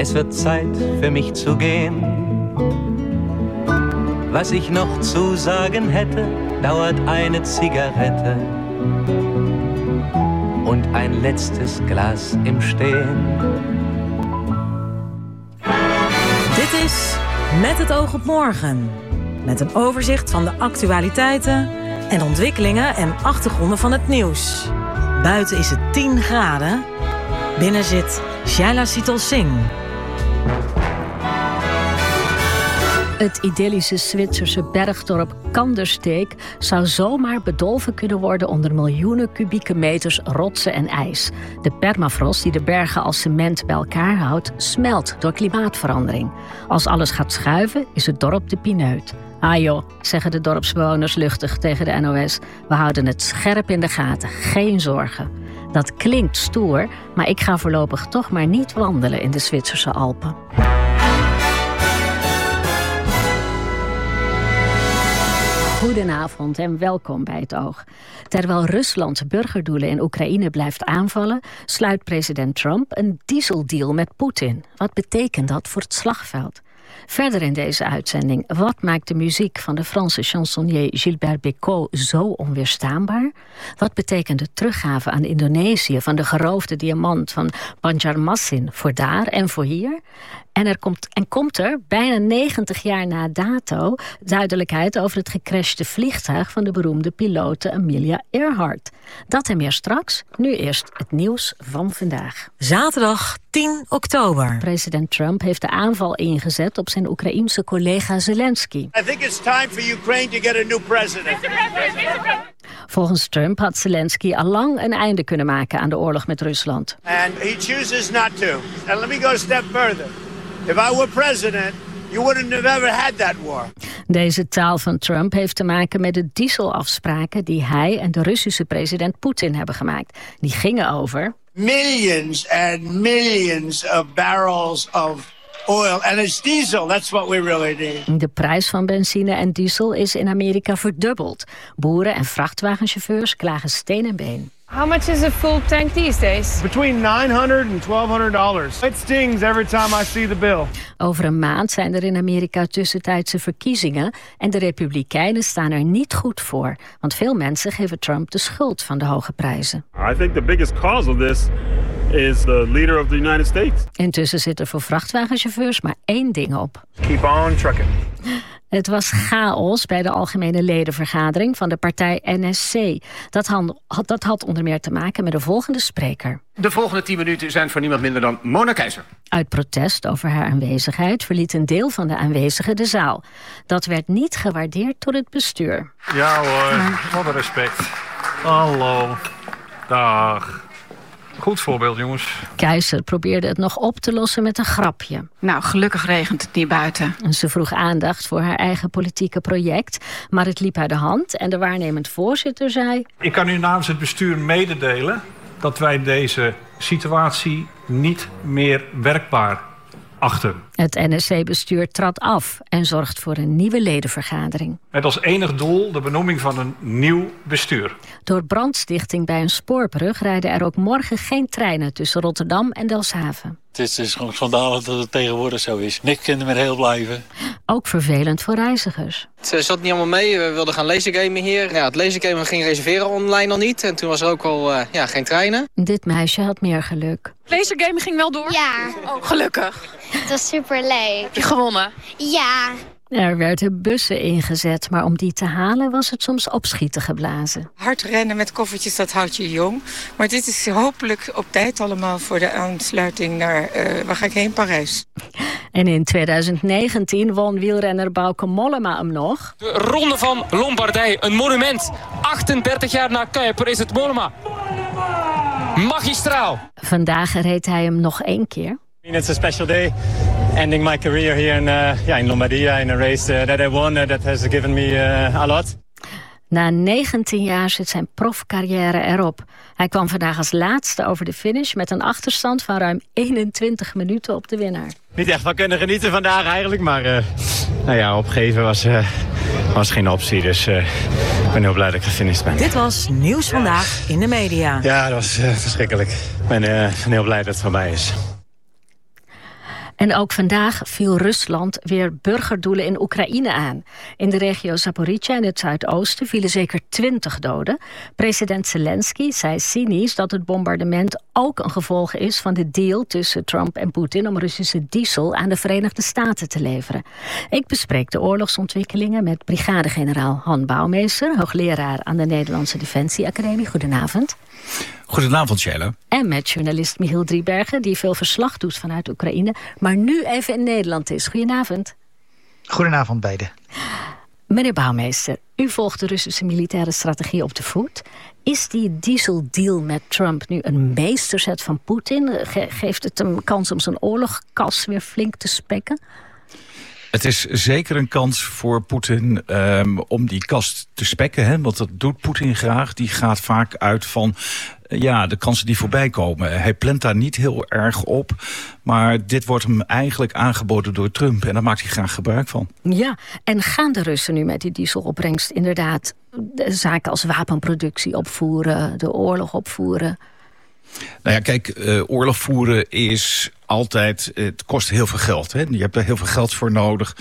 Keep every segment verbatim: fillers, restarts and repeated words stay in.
Es wird Zeit für mich zu gehen. Was ich noch zu sagen hätte, dauert eine Zigarette und ein letztes Glas im Stehen. Dit is Met het oog op morgen. Met een overzicht van de actualiteiten en ontwikkelingen en achtergronden van het nieuws. Buiten is het tien graden. Binnen zit Shaila Sital Singh. Het idyllische Zwitserse bergdorp Kandersteg zou zomaar bedolven kunnen worden onder miljoenen kubieke meters rotsen en ijs. De permafrost die de bergen als cement bij elkaar houdt, smelt door klimaatverandering. Als alles gaat schuiven, is het dorp de pineut. Ah joh, zeggen de dorpsbewoners luchtig tegen de N O S. We houden het scherp in de gaten, geen zorgen. Dat klinkt stoer, maar ik ga voorlopig toch maar niet wandelen in de Zwitserse Alpen. Goedenavond en welkom bij Het Oog. Terwijl Rusland burgerdoelen in Oekraïne blijft aanvallen, sluit president Trump een dieseldeal met Poetin. Wat betekent dat voor het slagveld? Verder in deze uitzending, wat maakt de muziek van de Franse chansonnier Gilbert Bécaud zo onweerstaanbaar? Wat betekent de teruggave aan Indonesië van de geroofde diamant van Banjarmasin voor daar en voor hier? En, er komt, en komt er, bijna negentig jaar na dato, duidelijkheid over het gecrashte vliegtuig van de beroemde pilote Amelia Earhart. Dat en meer straks. Nu eerst het nieuws van vandaag. Zaterdag tien oktober. President Trump heeft de aanval ingezet op zijn Oekraïense collega Zelensky. I think it's time for Ukraine to get a new president. Volgens Trump had Zelensky al lang een einde kunnen maken aan de oorlog met Rusland. And he chooses not to. And let me go a step further. If I were president, you wouldn't have ever had that war. Deze taal van Trump heeft te maken met de dieselafspraken die hij en de Russische president Poetin hebben gemaakt. Die gingen over millions and millions of barrels of oil. And it's diesel. That's what we really need. De prijs van benzine en diesel is in Amerika verdubbeld. Boeren en vrachtwagenchauffeurs klagen steen en been. How much is a full tank these days? Between nine hundred and twelve hundred dollars. It stings every time I see the bill. Over een maand zijn er in Amerika tussentijdse verkiezingen en de Republikeinen staan er niet goed voor, want veel mensen geven Trump de schuld van de hoge prijzen. I think the biggest cause of this is the leader of the United States. Intussen zit er voor vrachtwagenchauffeurs maar één ding op. Keep on trucking. Het was chaos bij de algemene ledenvergadering van de partij N S C. Dat had, dat had onder meer te maken met de volgende spreker. De volgende tien minuten zijn voor niemand minder dan Mona Keizer. Uit protest over haar aanwezigheid verliet een deel van de aanwezigen de zaal. Dat werd niet gewaardeerd door het bestuur. Ja hoor, wat een respect. Hallo, dag. Goed voorbeeld, jongens. Keizer probeerde het nog op te lossen met een grapje. Nou, gelukkig regent het niet buiten. En ze vroeg aandacht voor haar eigen politieke project, maar het liep uit de hand en de waarnemend voorzitter zei: Ik kan u namens het bestuur mededelen dat wij deze situatie niet meer werkbaar achten. Het N S C-bestuur trad af en zorgt voor een nieuwe ledenvergadering. Met als enig doel de benoeming van een nieuw bestuur. Door brandstichting bij een spoorbrug rijden er ook morgen geen treinen tussen Rotterdam en Delfshaven. Het is, het is gewoon schandalig dat het tegenwoordig zo is. Niks kunnen meer heel blijven. Ook vervelend voor reizigers. Het zat niet allemaal mee. We wilden gaan lasergamen hier. Ja, het lasergamen ging reserveren online al niet. En toen was er ook al uh, ja, geen treinen. Dit meisje had meer geluk. Lasergamen ging wel door? Ja. Oh, gelukkig. Het was superleuk. Heb je gewonnen? Ja. Er werden bussen ingezet, maar om die te halen was het soms opschieten geblazen. Hard rennen met koffertjes, dat houdt je jong. Maar dit is hopelijk op tijd allemaal voor de aansluiting naar, uh, waar ga ik heen, Parijs. En in twintig negentien won wielrenner Bauke Mollema hem nog. De Ronde van Lombardije, een monument. achtendertig jaar na Kuiper is het Mollema. Magistraal. Vandaag reed hij hem nog één keer. It's a special day, ending my career here in, uh, yeah, in Lombardia in a race uh, that I won. Uh, that has given me uh, a lot. Na negentien jaar zit zijn profcarrière erop. Hij kwam vandaag als laatste over de finish met een achterstand van ruim eenentwintig minuten op de winnaar. Niet echt van kunnen genieten vandaag eigenlijk, maar uh, nou ja, opgeven was, uh, was geen optie. Dus uh, ik ben heel blij dat ik gefinished ben. Dit was Nieuws Vandaag in de media. Ja, dat was uh, verschrikkelijk. Ik ben uh, heel blij dat het voorbij is. En ook vandaag viel Rusland weer burgerdoelen in Oekraïne aan. In de regio Zaporizhzhia in het zuidoosten vielen zeker twintig doden. President Zelensky zei cynisch dat het bombardement ook een gevolg is van de deal tussen Trump en Poetin om Russische diesel aan de Verenigde Staten te leveren. Ik bespreek de oorlogsontwikkelingen met brigadegeneraal Han Bouwmeester, hoogleraar aan de Nederlandse Defensieacademie. Goedenavond. Goedenavond, Sheila. En met journalist Michiel Driebergen, die veel verslag doet vanuit Oekraïne, maar nu even in Nederland is. Goedenavond. Goedenavond, beiden. Meneer Bouwmeester, u volgt de Russische militaire strategie op de voet. Is die dieseldeal met Trump nu een meesterzet van Poetin? Ge- geeft het hem kans om zijn oorlogkas weer flink te spekken? Het is zeker een kans voor Poetin um, om die kast te spekken. Hè? Want dat doet Poetin graag. Die gaat vaak uit van uh, ja, de kansen die voorbij komen. Hij plant daar niet heel erg op. Maar dit wordt hem eigenlijk aangeboden door Trump. En daar maakt hij graag gebruik van. Ja, en gaan de Russen nu met die dieselopbrengst inderdaad de zaken als wapenproductie opvoeren, de oorlog opvoeren? Nou ja, kijk, uh, oorlog voeren is altijd, het kost heel veel geld. Hè? Je hebt er heel veel geld voor nodig.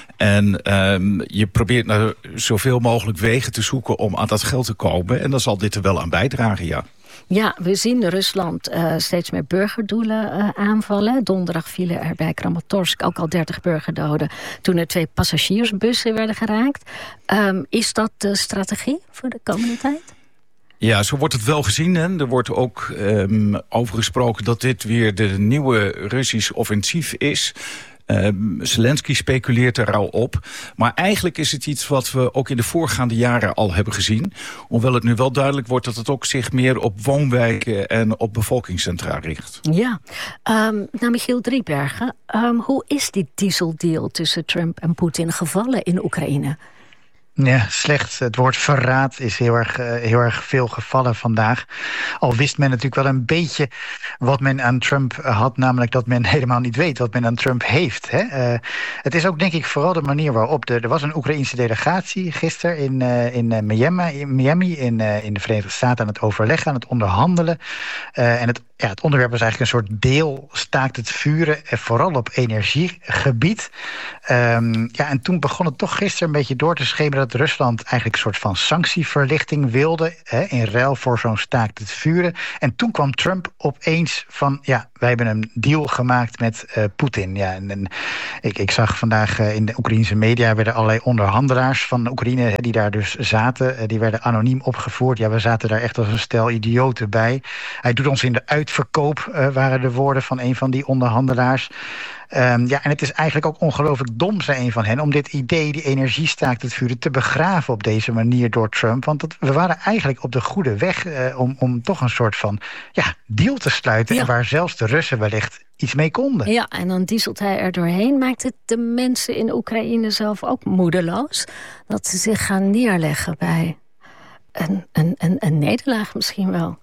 En um, je probeert naar zoveel mogelijk wegen te zoeken om aan dat geld te komen. En dan zal dit er wel aan bijdragen, ja. Ja, we zien Rusland uh, steeds meer burgerdoelen uh, aanvallen. Donderdag vielen er bij Kramatorsk ook al dertig burgerdoden toen er twee passagiersbussen werden geraakt. Um, is dat de strategie voor de komende tijd? Ja, zo wordt het wel gezien. Hè. Er wordt ook um, over gesproken dat dit weer de nieuwe Russisch offensief is. Um, Zelensky speculeert er al op. Maar eigenlijk is het iets wat we ook in de voorgaande jaren al hebben gezien. Hoewel het nu wel duidelijk wordt dat het ook zich meer op woonwijken en op bevolkingscentra richt. Ja, um, nou Michiel Driebergen, um, hoe is die dieseldeal tussen Trump en Poetin gevallen in Oekraïne? Ja, slecht. Het woord verraad is heel erg, uh, heel erg veel gevallen vandaag. Al wist men natuurlijk wel een beetje wat men aan Trump had, namelijk dat men helemaal niet weet wat men aan Trump heeft. Hè? Uh, het is ook denk ik vooral de manier waarop de, er was een Oekraïnse delegatie gisteren in, uh, in, uh, Miami, in Miami in, uh, in de Verenigde Staten aan het overleggen, aan het onderhandelen. Uh, en het, ja, het onderwerp was eigenlijk een soort deel staakt het vuren, en vooral op energiegebied. Um, ja, en toen begon het toch gisteren een beetje door te schemeren dat Rusland eigenlijk een soort van sanctieverlichting wilde, hè, in ruil voor zo'n staakt het vuren. En toen kwam Trump opeens van, ja, wij hebben een deal gemaakt met uh, Poetin. Ja, en, en ik, ik zag vandaag uh, in de Oekraïnse media werden allerlei onderhandelaars van Oekraïne, hè, die daar dus zaten, uh, die werden anoniem opgevoerd. Ja, we zaten daar echt als een stel idioten bij. Hij doet ons in de uitverkoop, uh, waren de woorden van een van die onderhandelaars. Um, ja, en het is eigenlijk ook ongelooflijk dom, zei een van hen, om dit idee, die energie staakt het vuren, te begraven op deze manier door Trump. Want dat, we waren eigenlijk op de goede weg uh, om, om toch een soort van ja, deal te sluiten. Ja. En waar zelfs de Russen wellicht iets mee konden. Ja, en dan dieselt hij er doorheen. Maakt het de mensen in Oekraïne zelf ook moedeloos? Dat ze zich gaan neerleggen bij een, een, een, een nederlaag misschien wel?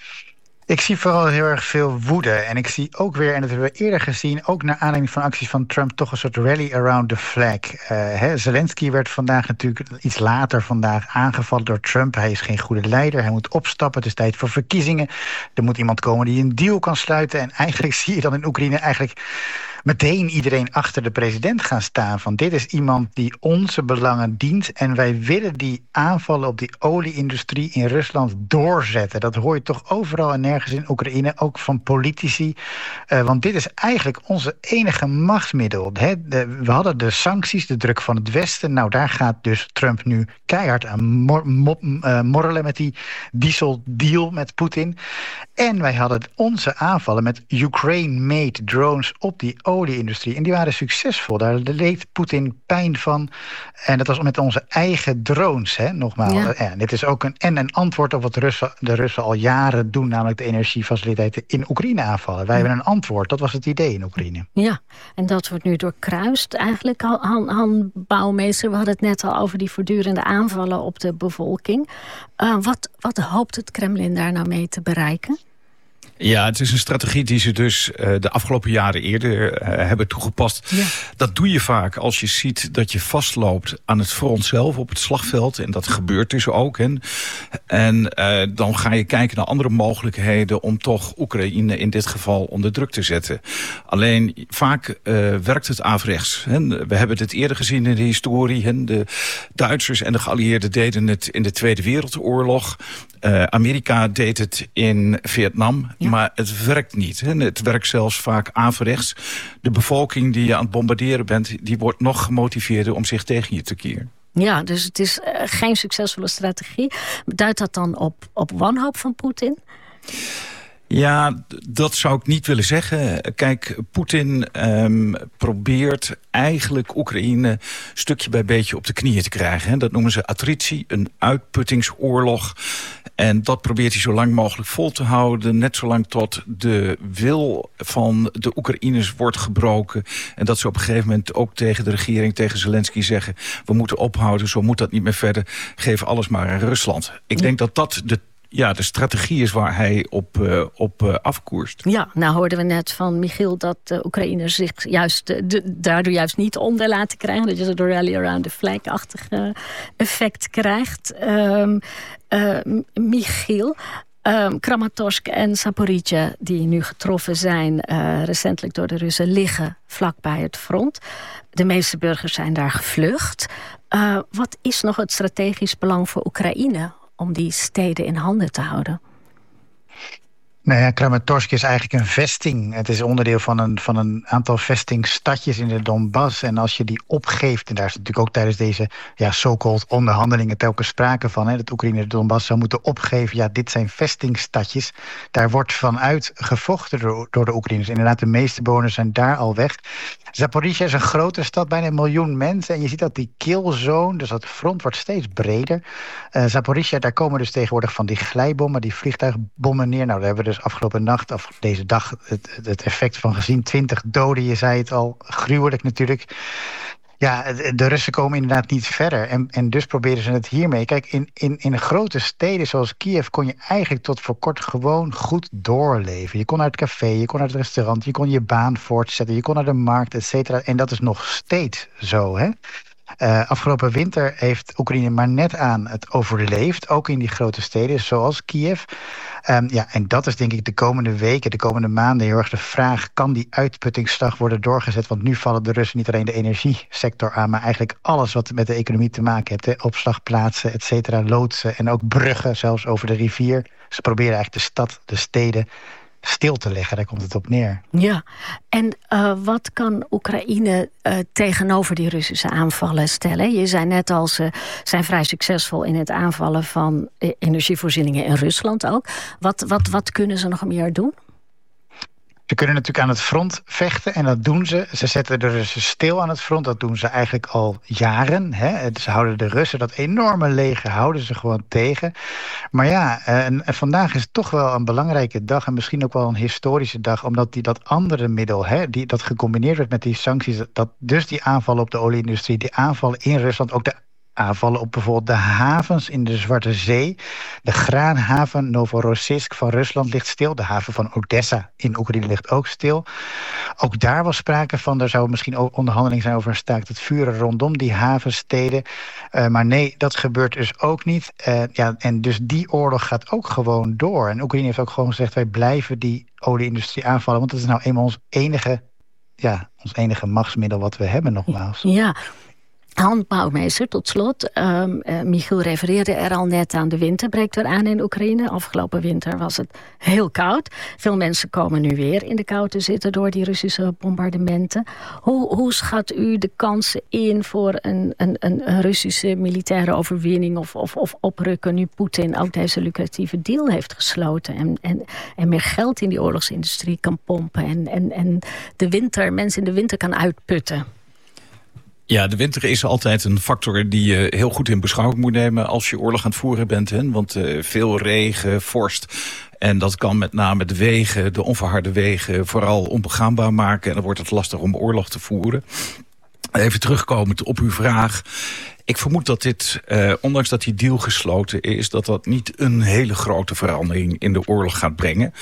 Ik zie vooral heel erg veel woede. En ik zie ook weer, en dat hebben we eerder gezien, ook naar aanleiding van acties van Trump, toch een soort rally around the flag. Uh, hè, Zelensky werd vandaag natuurlijk iets later vandaag aangevallen door Trump. Hij is geen goede leider, hij moet opstappen, het is tijd voor verkiezingen. Er moet iemand komen die een deal kan sluiten. En eigenlijk zie je dan in Oekraïne eigenlijk meteen iedereen achter de president gaan staan. Van dit is iemand die onze belangen dient en wij willen die aanvallen op die olieindustrie in Rusland doorzetten. Dat hoor je toch overal en nergens in Oekraïne, ook van politici. Uh, want dit is eigenlijk onze enige machtsmiddel. Hè? De, we hadden de sancties, de druk van het Westen. Nou, daar gaat dus Trump nu keihard aan mor, mor, uh, morrelen met die dieseldeal met Poetin. En wij hadden onze aanvallen met Ukraine-made drones op die olieindustrie. En die waren succesvol. Daar leed Poetin pijn van. En dat was met onze eigen drones, hè, nogmaals. Ja. En dit is ook een, en een antwoord op wat Russen, de Russen al jaren doen, namelijk de energiefaciliteiten in Oekraïne aanvallen. Wij ja. hebben een antwoord. Dat was het idee in Oekraïne. Ja, en dat wordt nu doorkruist eigenlijk. Han, Han Bouwmeester, we hadden het net al over die voortdurende aanvallen op de bevolking. Uh, wat, wat hoopt het Kremlin daar nou mee te bereiken? Ja, het is een strategie die ze dus uh, de afgelopen jaren eerder uh, hebben toegepast. Ja. Dat doe je vaak als je ziet dat je vastloopt aan het front zelf, op het slagveld. En dat gebeurt dus ook. Hè. En uh, dan ga je kijken naar andere mogelijkheden om toch Oekraïne in dit geval onder druk te zetten. Alleen vaak uh, werkt het averechts. Hè. We hebben het eerder gezien in de historie. Hè. De Duitsers en de geallieerden deden het in de Tweede Wereldoorlog. Uh, Amerika deed het in Vietnam, ja. maar het werkt niet. Hè. Het werkt zelfs vaak averechts. De bevolking die je aan het bombarderen bent, die wordt nog gemotiveerder om zich tegen je te keren. Ja, dus het is uh, geen succesvolle strategie. Duidt dat dan op, op wanhoop van Poetin? Ja, dat zou ik niet willen zeggen. Kijk, Poetin um, probeert eigenlijk Oekraïne stukje bij beetje op de knieën te krijgen. Hè. Dat noemen ze attritie, een uitputtingsoorlog. En dat probeert hij zo lang mogelijk vol te houden. Net zolang tot de wil van de Oekraïners wordt gebroken. En dat ze op een gegeven moment ook tegen de regering, tegen Zelensky zeggen, we moeten ophouden, zo moet dat niet meer verder. Geef alles maar aan Rusland. Ik denk dat dat de Ja, de strategie is waar hij op, uh, op uh, afkoerst. Ja, nou hoorden we net van Michiel dat de Oekraïners zich juist, uh, de, daardoor juist niet onder laten krijgen. Dat je zo'n rally around the flag-achtige effect krijgt. Um, uh, Michiel, um, Kramatorsk en Zaporizhzhia, die nu getroffen zijn uh, recentelijk door de Russen, liggen vlakbij het front. De meeste burgers zijn daar gevlucht. Uh, wat is nog het strategisch belang voor Oekraïne om die steden in handen te houden? Nou ja, Kramatorsk is eigenlijk een vesting. Het is onderdeel van een, van een aantal vestingstadjes in de Donbass. En als je die opgeeft, en daar is natuurlijk ook tijdens deze ja, so-called onderhandelingen telkens sprake van, hè, dat Oekraïne de Donbass zou moeten opgeven. Ja, dit zijn vestingstadjes. Daar wordt vanuit gevochten door, door de Oekraïners. Inderdaad, de meeste bewoners zijn daar al weg. Zaporizhzhia is een grote stad, bijna een miljoen mensen. En je ziet dat die killzone, dus dat front, wordt steeds breder. Uh, Zaporizhzhia, daar komen dus tegenwoordig van die glijbommen, die vliegtuigbommen neer. Nou, daar hebben we dus afgelopen nacht, of deze dag, het, het effect van gezien. twintig doden, je zei het al, gruwelijk natuurlijk. Ja, de Russen komen inderdaad niet verder. En, en dus proberen ze het hiermee. Kijk, in, in, in grote steden zoals Kiev kon je eigenlijk tot voor kort gewoon goed doorleven. Je kon naar het café, je kon naar het restaurant, je kon je baan voortzetten, je kon naar de markt, et cetera. En dat is nog steeds zo, hè? Uh, afgelopen winter heeft Oekraïne maar net aan het overleefd, ook in die grote steden zoals Kiev. Um, ja, en dat is denk ik de komende weken, de komende maanden heel erg de vraag, kan die uitputtingsslag worden doorgezet? Want nu vallen de Russen niet alleen de energiesector aan, maar eigenlijk alles wat met de economie te maken heeft. Hè? Opslagplaatsen, et cetera, loodsen en ook bruggen, zelfs over de rivier. Ze proberen eigenlijk de stad, de steden stil te leggen, daar komt het op neer. Ja, en uh, wat kan Oekraïne uh, tegenover die Russische aanvallen stellen? Je zei net al, ze zijn vrij succesvol in het aanvallen van energievoorzieningen in Rusland ook. Wat, wat, wat kunnen ze nog meer doen? Ze kunnen natuurlijk aan het front vechten en dat doen ze. Ze zetten de Russen stil aan het front. Dat doen ze eigenlijk al jaren. Hè. Ze houden de Russen, dat enorme leger, houden ze gewoon tegen. Maar ja, en, en vandaag is het toch wel een belangrijke dag en misschien ook wel een historische dag, omdat die, dat andere middel, hè, die, dat gecombineerd werd met die sancties, dat dus die aanvallen op de olieindustrie, die aanvallen in Rusland, ook de aanvallen op bijvoorbeeld de havens in de Zwarte Zee. De graanhaven Novorossiysk van Rusland ligt stil. De haven van Odessa in Oekraïne ligt ook stil. Ook daar was sprake van, er zou misschien ook onderhandeling zijn over een staakt het vuren rondom die havensteden. Uh, maar nee, dat gebeurt dus ook niet. Uh, ja, en dus die oorlog gaat ook gewoon door. En Oekraïne heeft ook gewoon gezegd, wij blijven die olieindustrie aanvallen, want dat is nou eenmaal ons enige, ja, ons enige machtsmiddel wat we hebben nogmaals. Ja. Han Bouwmeester, tot slot. Um, uh, Michiel refereerde er al net aan. De winter breekt weer aan in Oekraïne. Afgelopen winter was het heel koud. Veel mensen komen nu weer in de kou te zitten door die Russische bombardementen. Hoe, hoe schat u de kansen in voor een, een, een Russische militaire overwinning of, of, of oprukken nu Poetin ook deze lucratieve deal heeft gesloten en, en, en meer geld in die oorlogsindustrie kan pompen en, en, en de winter, mensen in de winter kan uitputten? Ja, de winter is altijd een factor die je heel goed in beschouwing moet nemen als je oorlog aan het voeren bent. Hè? Want uh, veel regen, vorst. En dat kan met name de wegen, de onverharde wegen, vooral onbegaanbaar maken. En dan wordt het lastig om oorlog te voeren. Even terugkomend op uw vraag. Ik vermoed dat dit, uh, ondanks dat die deal gesloten is, dat dat niet een hele grote verandering in de oorlog gaat brengen.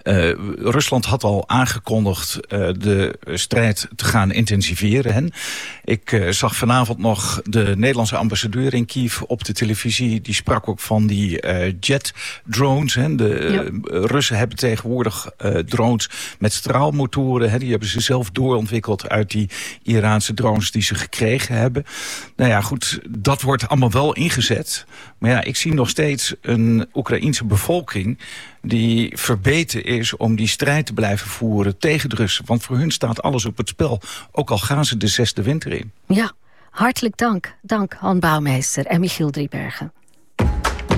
Uh, Rusland had al aangekondigd uh, de strijd te gaan intensiveren. Hè. Ik uh, zag vanavond nog de Nederlandse ambassadeur in Kiev op de televisie. Die sprak ook van die uh, jet-drones. Hè. De uh, ja. Russen hebben tegenwoordig uh, drones met straalmotoren. Hè. Die hebben ze zelf doorontwikkeld uit die Iraanse drones die ze gekregen hebben. Nou ja, goed, dat wordt allemaal wel ingezet. Maar ja, ik zie nog steeds een Oekraïense bevolking die verbeten is om die strijd te blijven voeren tegen de Russen. Want voor hun staat alles op het spel. Ook al gaan ze de zesde winter in. Ja, hartelijk dank. Dank, Han Bouwmeester en Michiel Driebergen.